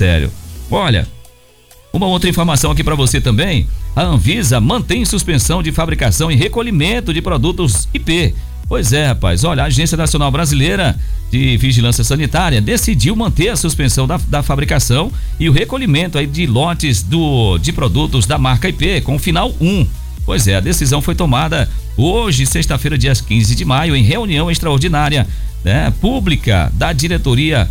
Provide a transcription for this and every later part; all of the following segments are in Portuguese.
Ministério. Olha, uma outra informação aqui para você também: a Anvisa mantém suspensão de fabricação e recolhimento de produtos IP. Pois é, rapaz, olha, a Agência Nacional Brasileira de Vigilância Sanitária decidiu manter a suspensão da fabricação e o recolhimento aí de lotes de produtos da marca IP com final 1. Pois é, a decisão foi tomada hoje, sexta-feira, dia 15 de maio, em reunião extraordinária, né, pública da diretoria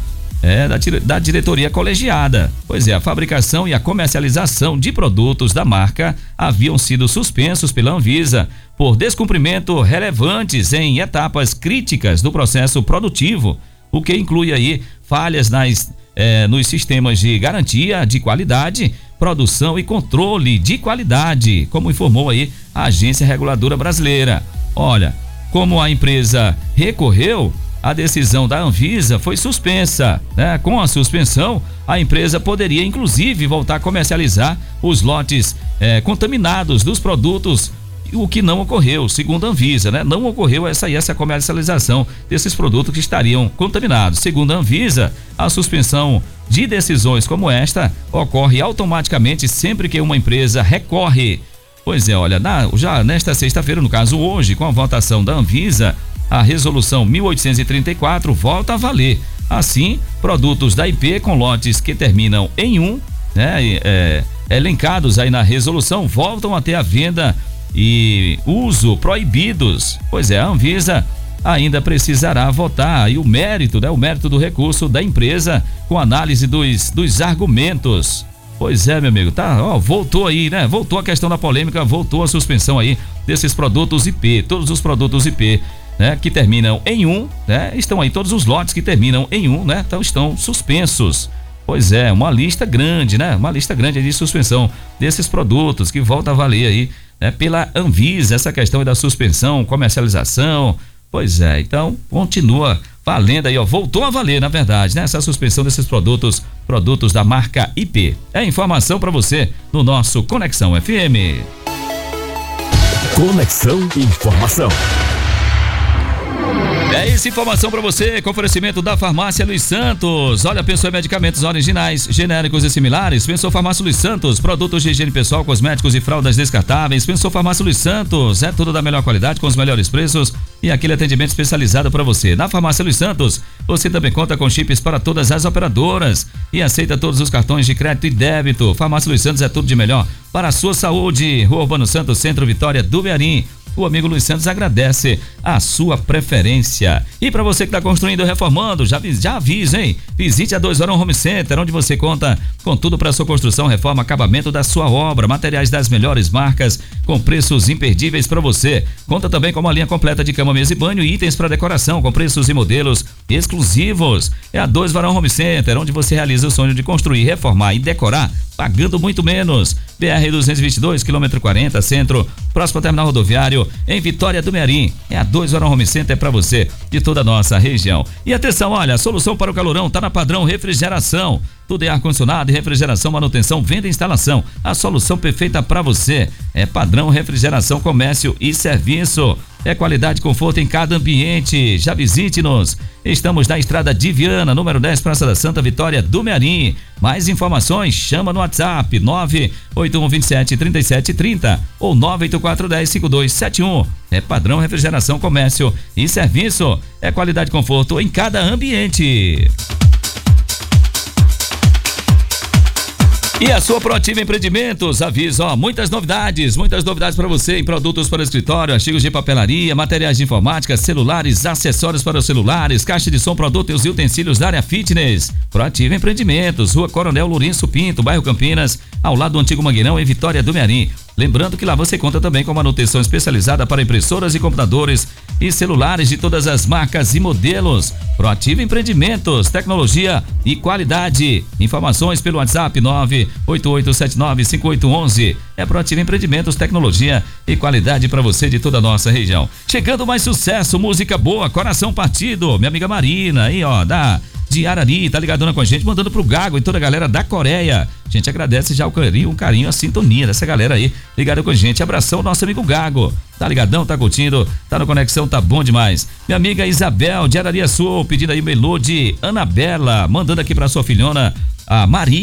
da diretoria colegiada. Pois é, a fabricação e a comercialização de produtos da marca haviam sido suspensos pela Anvisa por descumprimento relevantes em etapas críticas do processo produtivo, o que inclui aí falhas nos sistemas de garantia de qualidade, produção e controle de qualidade, como informou aí a Agência Reguladora Brasileira. Olha, como a empresa recorreu, a decisão da Anvisa foi suspensa, né? Com a suspensão, a empresa poderia inclusive voltar a comercializar os lotes contaminados dos produtos, o que não ocorreu, segundo a Anvisa, né? Não ocorreu essa comercialização desses produtos que estariam contaminados. Segundo a Anvisa, a suspensão de decisões como esta ocorre automaticamente sempre que uma empresa recorre. Pois é, olha, já nesta sexta-feira, no caso hoje, com a votação da Anvisa, a resolução 1834 volta a valer. Assim, produtos da IP com lotes que terminam em 1, né, elencados aí na resolução, voltam a ter a venda e uso proibidos. Pois é, a Anvisa ainda precisará votar aí o mérito do recurso da empresa com análise dos argumentos. Pois é, meu amigo, voltou aí, né? Voltou a questão da polêmica, voltou a suspensão aí desses produtos IP, todos os produtos IP, né, que terminam em 1, né? Estão aí todos os lotes que terminam em 1, né? Então estão suspensos. Pois é, uma lista grande, né? Uma lista grande de suspensão desses produtos que volta a valer aí, né, pela Anvisa, essa questão aí da suspensão, comercialização. Pois é, então continua valendo aí, voltou a valer, na verdade, né? Essa suspensão desses produtos da marca IP. É informação para você no nosso Conexão FM. Conexão Informação. É isso, informação para você, com oferecimento da Farmácia Luiz Santos. Olha, pensou em medicamentos originais, genéricos e similares? Pensou Farmácia Luiz Santos, produtos de higiene pessoal, cosméticos e fraldas descartáveis. Pensou Farmácia Luiz Santos, é tudo da melhor qualidade, com os melhores preços e aquele atendimento especializado para você. Na Farmácia Luiz Santos, você também conta com chips para todas as operadoras e aceita todos os cartões de crédito e débito. Farmácia Luiz Santos é tudo de melhor para a sua saúde. Rua Urbano Santos, Centro, Vitória do Mearim. O amigo Luiz Santos agradece a sua preferência. E para você que está construindo ou reformando, já avisa, hein? Visite a 2 Varão Home Center, onde você conta com tudo para sua construção, reforma, acabamento da sua obra, materiais das melhores marcas, com preços imperdíveis para você. Conta também com uma linha completa de cama, mesa e banho e itens para decoração, com preços e modelos exclusivos. É a 2 Varão Home Center, onde você realiza o sonho de construir, reformar e decorar, pagando muito menos. BR 222, quilômetro 40, centro, próximo ao terminal rodoviário, em Vitória do Mearim. É a 2 Varão Home Center para você, de toda a nossa região. E atenção, olha, a solução para o calorão tá na Padrão Refrigeração. Tudo é ar-condicionado e refrigeração, manutenção, venda e instalação. A solução perfeita para você é Padrão Refrigeração, comércio e serviço. É qualidade e conforto em cada ambiente. Já visite-nos. Estamos na Estrada de Viana, número 10, Praça da Santa Vitória do Mearim. Mais informações, chama no WhatsApp 981273730 ou 984105271. É Padrão Refrigeração, comércio e serviço. É qualidade e conforto em cada ambiente. E a sua Proativa Empreendimentos avisa, muitas novidades para você em produtos para o escritório, artigos de papelaria, materiais de informática, celulares, acessórios para os celulares, caixa de som, produtos e utensílios da área fitness. Proativa Empreendimentos, Rua Coronel Lourenço Pinto, bairro Campinas, ao lado do Antigo Mangueirão, em Vitória do Mearim. Lembrando que lá você conta também com manutenção especializada para impressoras e computadores e celulares de todas as marcas e modelos. Proativa Empreendimentos, tecnologia e qualidade. Informações pelo WhatsApp 988795811. É Proativa Empreendimentos, tecnologia e qualidade para você de toda a nossa região. Chegando mais sucesso, música boa, coração partido. Minha amiga Marina aí, de Arari, tá ligadona com a gente, mandando pro Gago e toda a galera da Coreia. A gente agradece já o carinho, a sintonia dessa galera aí, ligada com a gente. Abração, nosso amigo Gago. Tá ligadão, tá curtindo, tá no Conexão, tá bom demais. Minha amiga Isabel, de Arariaçu, pedindo aí o melô de Anabela, mandando aqui pra sua filhona, a Maria.